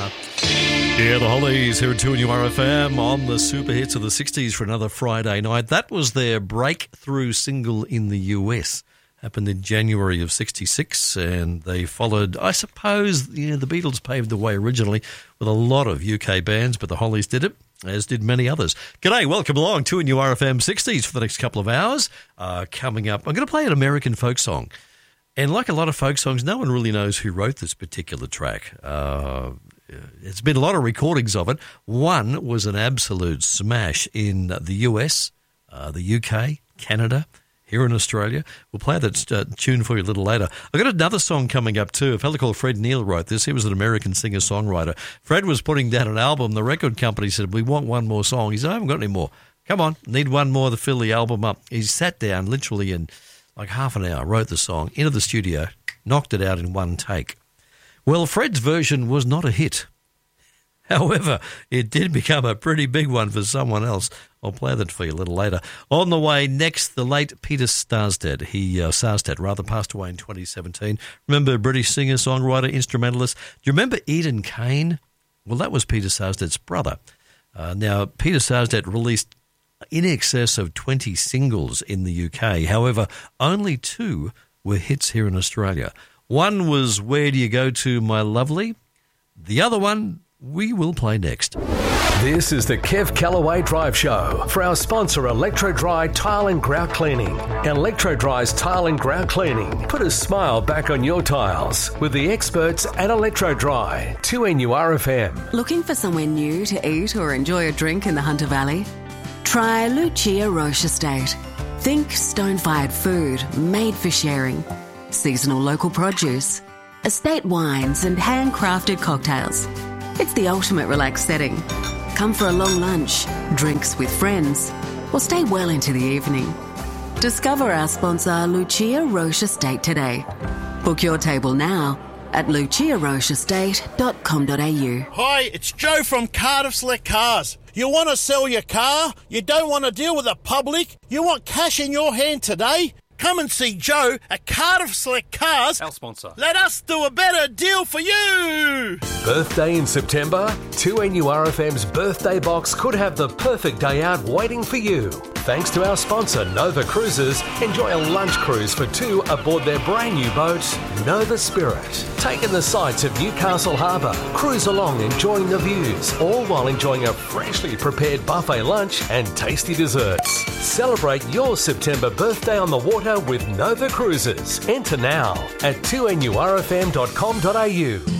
Yeah, the Hollies here at 2NURFM on the super hits of the 60s for another Friday night. That was their breakthrough single in the US. Happened in January of 66, and they followed, I suppose, the Beatles paved the way originally with a lot of UK bands, but the Hollies did it, as did many others. G'day, welcome along to NURFM 60s for the next couple of hours. Coming up, I'm going to play an American folk song. And like a lot of folk songs, no one really knows who wrote this particular track. There's been a lot of recordings of it. One was an absolute smash in the US, the UK, Canada, here in Australia. We'll play that tune for you a little later. I've got another song coming up too. A fellow called Fred Neil wrote this. He was an American singer-songwriter. Fred was putting down an album. The record company said, we want one more song. He said, I haven't got any more. Come on, need one more to fill the album up. He sat down literally in like half an hour, wrote the song, into the studio, knocked it out in one take. Well, Fred's version was not a hit. However, it did become a pretty big one for someone else. I'll play that for you a little later. On the way next, the late Peter Sarstedt. Sarstedt passed away in 2017. Remember, British singer, songwriter, instrumentalist. Do you remember Eden Kane? Well, that was Peter Sarstedt's brother. Now, Peter Sarstedt released in excess of 20 singles in the UK. However, only 2 were hits here in Australia. One was Where Do You Go To, My Lovely? The other one we will play next. This is the Kev Callaway Drive Show for our sponsor, Electro Dry Tile and Grout Cleaning. Electro Dry's Tile and Grout Cleaning. Put a smile back on your tiles with the experts at Electro Dry. 2NURFM. Looking for somewhere new to eat or enjoy a drink in the Hunter Valley? Try Lucia Roche Estate. Think stone-fired food made for sharing. Seasonal local produce. Estate wines and handcrafted cocktails. It's the ultimate relaxed setting. Come for a long lunch, drinks with friends, or stay well into the evening. Discover our sponsor, Lucia Roche Estate, today. Book your table now at luciarocheestate.com.au. Hi, it's Joe from Cardiff Select Cars. You want to sell your car? You don't want to deal with the public? You want cash in your hand today? Come and see Joe at Cardiff Select Cars. Our sponsor. Let us do a better deal for you. Birthday in September? 2NURFM's birthday box could have the perfect day out waiting for you. Thanks to our sponsor, Nova Cruises, enjoy a lunch cruise for 2 aboard their brand new boat, Nova Spirit. Take in the sights of Newcastle Harbour, cruise along enjoying the views, all while enjoying a freshly prepared buffet lunch and tasty desserts. Celebrate your September birthday on the water with Nova Cruises. Enter now at 2NURFM.com.au.